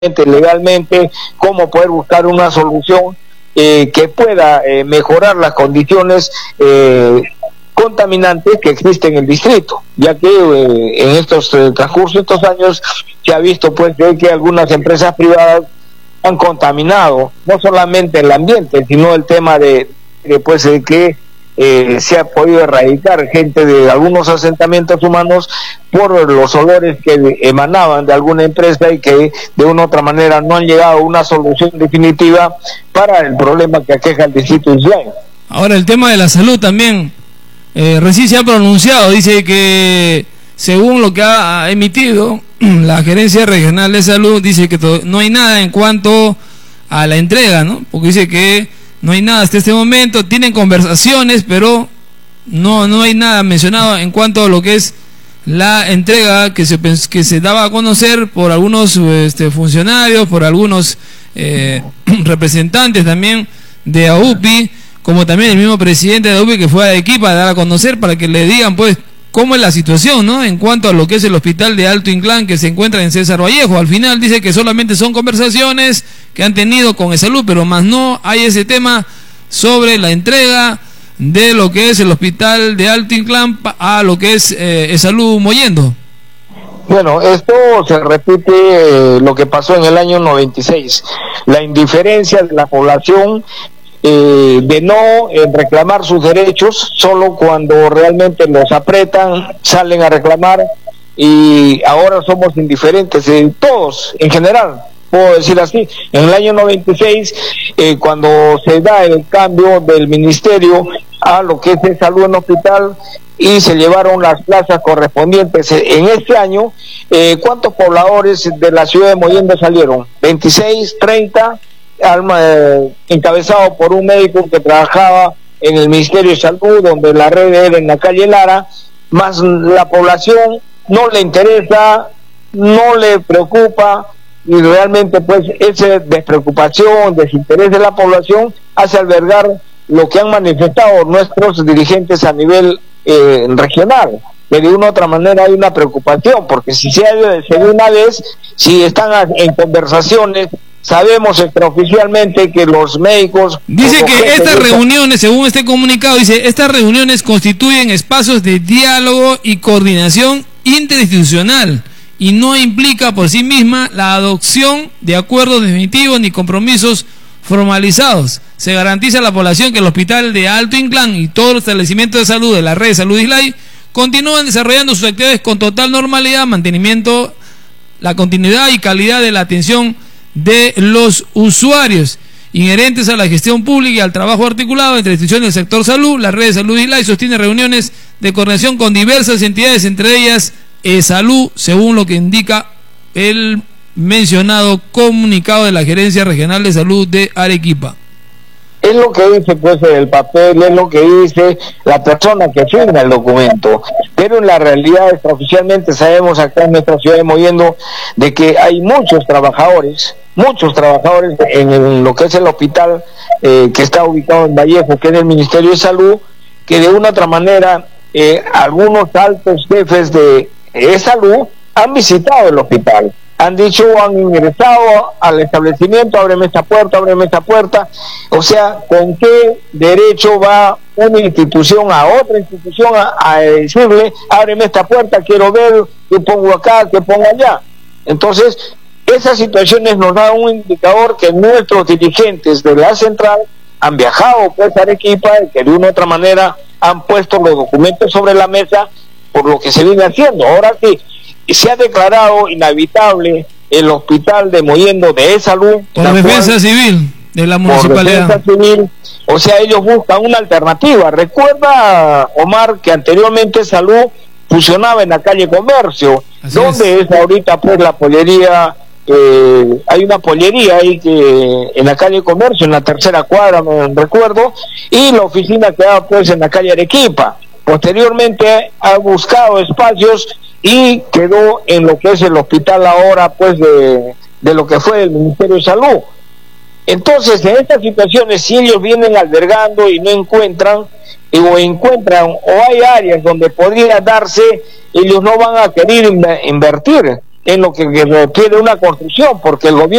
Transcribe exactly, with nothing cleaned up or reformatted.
legalmente, cómo poder buscar una solución eh, que pueda eh, mejorar las condiciones eh, contaminantes que existen en el distrito, ya que eh, en estos eh, transcurso de estos años se ha visto pues que, que algunas empresas privadas han contaminado no solamente el ambiente, sino el tema de, de pues de que eh, se ha podido erradicar gente de algunos asentamientos humanos por los olores que emanaban de alguna empresa y que de una u otra manera no han llegado a una solución definitiva para el problema que aqueja el distrito isleño. Ahora el tema de la salud también, eh, recién se ha pronunciado, dice que según lo que ha emitido la Gerencia Regional de Salud, dice que no hay nada en cuanto a la entrega, ¿no? Porque dice que no hay nada hasta este momento, tienen conversaciones, pero no no hay nada mencionado en cuanto a lo que es la entrega que se que se daba a conocer por algunos este, funcionarios, por algunos eh, representantes también de A U P I, como también el mismo presidente de A U P I que fue a Arequipa a dar a conocer para que le digan pues cómo es la situación, ¿no? En cuanto a lo que es el hospital de Alto Inclán que se encuentra en César Vallejo. Al final dice que solamente son conversaciones que han tenido con Esalud, pero más no hay ese tema sobre la entrega de lo que es el hospital de Alto Inclán a lo que es eh, Esalud Mollendo. Bueno, esto se repite eh, lo que pasó en el año noventa y seis, la indiferencia de la población Eh, de no eh, reclamar sus derechos, solo cuando realmente los apretan salen a reclamar, y ahora somos indiferentes, eh, todos en general, puedo decir así. En el año noventa y seis, eh, cuando se da el cambio del ministerio a lo que es de salud en hospital y se llevaron las plazas correspondientes en este año, eh, ¿cuántos pobladores de la ciudad de Mollendo salieron? veintiséis, treinta, Alma, eh, encabezado por un médico que trabajaba en el Ministerio de Salud, donde la red era en la calle Lara, más la población no le interesa, no le preocupa, y realmente pues esa despreocupación, desinterés de la población hace albergar lo que han manifestado nuestros dirigentes a nivel eh, regional, que de una u otra manera hay una preocupación, porque si se de una vez, si están en conversaciones, sabemos extraoficialmente que los médicos... Dice que estas reuniones, según este comunicado, dice, estas reuniones constituyen espacios de diálogo y coordinación interinstitucional y no implica por sí misma la adopción de acuerdos definitivos ni compromisos formalizados. Se garantiza a la población que el hospital de Alto Inclán y todos los establecimientos de salud de la red de salud Islay continúan desarrollando sus actividades con total normalidad, mantenimiento, la continuidad y calidad de la atención de los usuarios inherentes a la gestión pública y al trabajo articulado entre instituciones del sector salud. La red de salud Islay sostiene reuniones de coordinación con diversas entidades, entre ellas Esalud, según lo que indica el mencionado comunicado de la Gerencia Regional de Salud de Arequipa. Es lo que dice pues el papel, es lo que dice la persona que firma el documento, pero en la realidad extraoficialmente sabemos acá en nuestra ciudad de Mollendo de que hay muchos trabajadores, muchos trabajadores en, en lo que es el hospital eh, que está ubicado en Vallejo, que es el Ministerio de Salud, que de una u otra manera eh, algunos altos jefes de eh, salud han visitado el hospital, han dicho, han ingresado al establecimiento, ábreme esta puerta, ábreme esta puerta. O sea, ¿con qué derecho va una institución a otra institución a, a decirle, ábreme esta puerta, quiero ver qué pongo acá, qué pongo allá? Entonces, esas situaciones nos dan un indicador que nuestros dirigentes de la central han viajado pues a Arequipa, que de una u otra manera han puesto los documentos sobre la mesa por lo que se viene haciendo. Ahora sí, se ha declarado inhabitable el hospital de Mollendo de Esalud por defensa civil de la municipalidad. Por defensa civil, o sea, ellos buscan una alternativa. Recuerda, Omar, que anteriormente Salud funcionaba en la calle Comercio. Así donde es. es ahorita pues la pollería, eh, hay una pollería ahí que en la calle Comercio, en la tercera cuadra, me recuerdo, y la oficina quedaba pues en la calle Arequipa. Posteriormente ha buscado espacios y quedó en lo que es el hospital ahora pues de, de lo que fue el Ministerio de Salud. Entonces, en estas situaciones, si ellos vienen albergando y no encuentran, o encuentran, o hay áreas donde podría darse, ellos no van a querer invertir. en lo que requiere una construcción, porque el gobierno